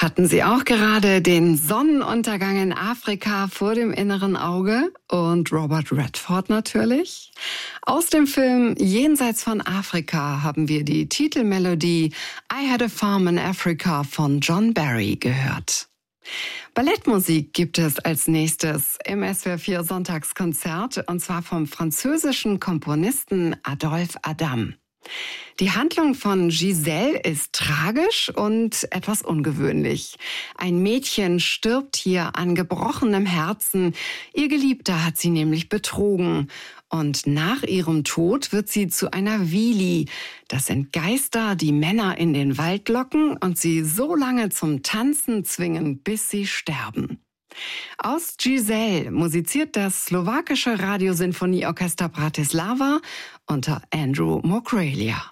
Hatten Sie auch gerade den Sonnenuntergang in Afrika vor dem inneren Auge? Und Robert Redford natürlich? Aus dem Film Jenseits von Afrika haben wir die Titelmelodie I Had a Farm in Africa von John Barry gehört. Ballettmusik gibt es als nächstes im SWR 4 Sonntagskonzert, und zwar vom französischen Komponisten Adolphe Adam. Die Handlung von Giselle ist tragisch und etwas ungewöhnlich. Ein Mädchen stirbt hier an gebrochenem Herzen. Ihr Geliebter hat sie nämlich betrogen. Und nach ihrem Tod wird sie zu einer Wili. Das sind Geister, die Männer in den Wald locken und sie so lange zum Tanzen zwingen, bis sie sterben. Aus Giselle musiziert das slowakische Radiosinfonieorchester Bratislava unter Andrew Mokrelia.